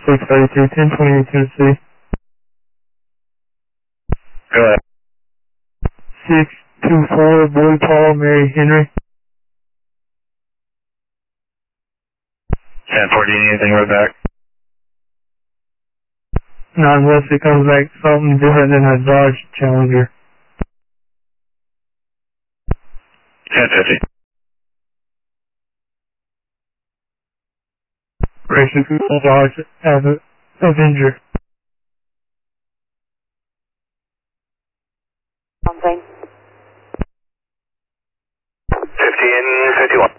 632, 1028 Tennessee. Go ahead. 624, Boy Paul, Mary Henry. 1040, anything right back? Not unless it comes back something different than a Dodge Challenger. 1050. Racing Dodge Avenger. Something. 50 and 51.